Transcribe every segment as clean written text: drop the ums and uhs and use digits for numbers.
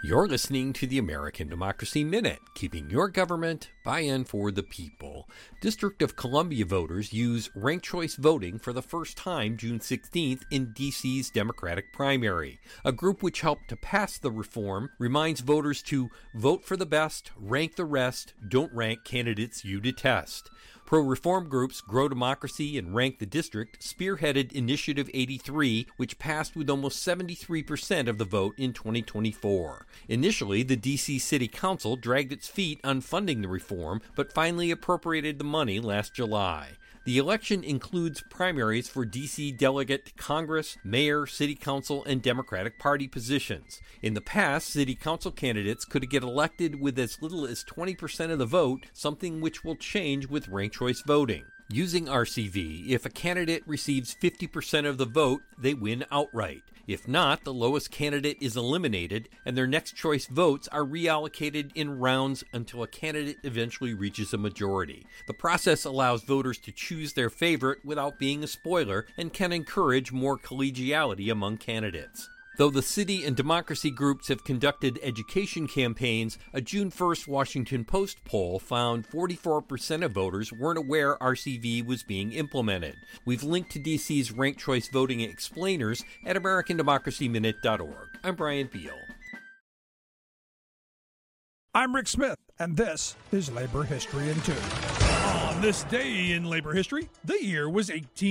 You're listening to the American Democracy Minute, keeping your government by and for the people. District of Columbia voters use ranked choice voting for the first time June 16th in D.C.'s Democratic primary. A group which helped to pass the reform reminds voters to vote for the best, rank the rest, don't rank candidates you detest. Pro-reform groups Grow Democracy and Rank the District spearheaded Initiative 83, which passed with almost 73% of the vote in 2024. Initially, the D.C. City Council dragged its feet on funding the reform, but finally appropriated the money last July. The election includes primaries for D.C. delegate to Congress, mayor, city council, and Democratic Party positions. In the past, city council candidates could get elected with as little as 20% of the vote, something which will change with ranked choice voting. Using RCV, if a candidate receives 50% of the vote, they win outright. If not, the lowest candidate is eliminated, and their next choice votes are reallocated in rounds until a candidate eventually reaches a majority. The process allows voters to choose their favorite without being a spoiler and can encourage more collegiality among candidates. Though the city and democracy groups have conducted education campaigns, a June 1st Washington Post poll found 44% of voters weren't aware RCV was being implemented. We've linked to DC's ranked choice voting explainers at AmericanDemocracyMinute.org. I'm Brian Beal. I'm Rick Smith, and this is Labor History in 2. On this day in labor history, the year was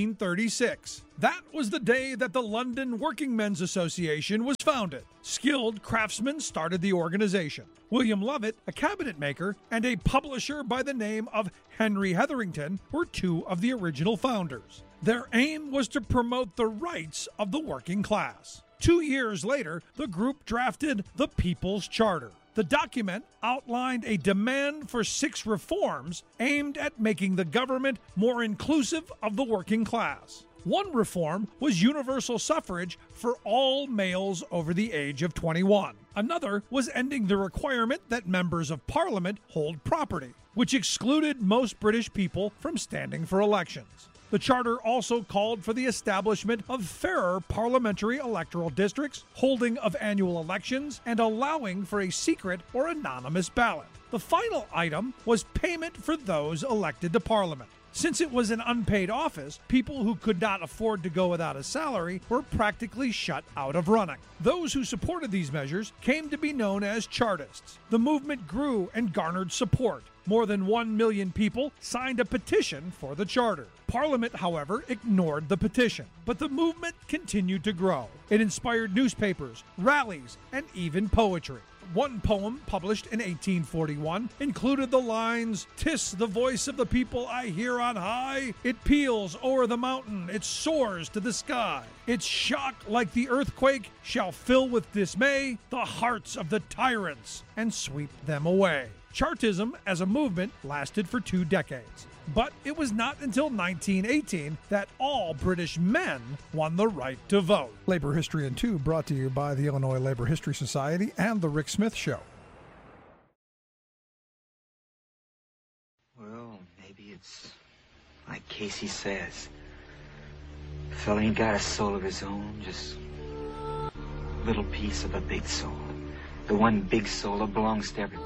1836. That was the day that the London Working Men's Association was founded. Skilled craftsmen started the organization. William Lovett, a cabinet maker, and a publisher by the name of Henry Hetherington were two of the original founders. Their aim was to promote the rights of the working class. 2 years later, the group drafted the People's Charter. The document outlined a demand for 6 reforms aimed at making the government more inclusive of the working class. One reform was universal suffrage for all males over the age of 21. Another was ending the requirement that members of Parliament hold property, which excluded most British people from standing for elections. The charter also called for the establishment of fairer parliamentary electoral districts, holding of annual elections, and allowing for a secret or anonymous ballot. The final item was payment for those elected to Parliament. Since it was an unpaid office, people who could not afford to go without a salary were practically shut out of running. Those who supported these measures came to be known as Chartists. The movement grew and garnered support. More than 1 million people signed a petition for the charter. Parliament, however, ignored the petition, but the movement continued to grow. It inspired newspapers, rallies, and even poetry. One poem published in 1841 included the lines, "'Tis the voice of the people I hear on high. It peals o'er the mountain, it soars to the sky. Its shock, like the earthquake, shall fill with dismay the hearts of the tyrants and sweep them away." Chartism as a movement lasted for 2 decades. But it was not until 1918 that all British men won the right to vote. Labor History in 2 brought to you by the Illinois Labor History Society and The Rick Smith Show. Well, maybe it's like Casey says. The fella ain't got a soul of his own, just a little piece of a big soul. The one big soul that belongs to everybody.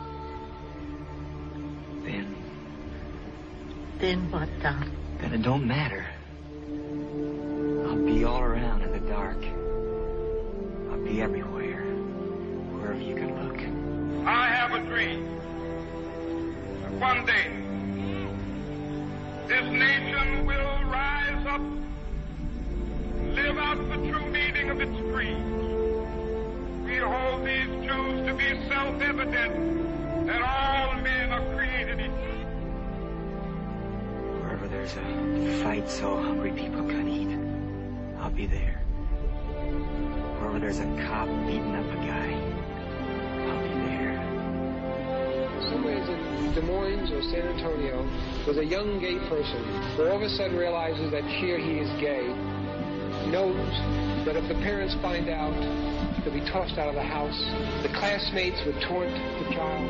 Then what, Doc? Then it don't matter. I'll be all around in the dark. I'll be everywhere, wherever you can look. I have a dream that one day this nation will rise up and live out the true meaning of its creed. We hold these truths to be self-evident that all men are created equal. Wherever there's a fight so hungry people can eat, I'll be there. Wherever there's a cop beating up a guy, I'll be there. Somewhere in Des Moines or San Antonio was a young gay person who all of a sudden realizes that here he is gay, knows that if the parents find out, he'll be tossed out of the house. The classmates would taunt the child.